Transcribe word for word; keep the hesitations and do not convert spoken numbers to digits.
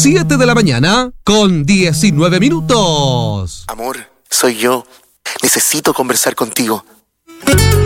siete de la mañana con diecinueve minutos. Amor, soy yo. Necesito conversar contigo.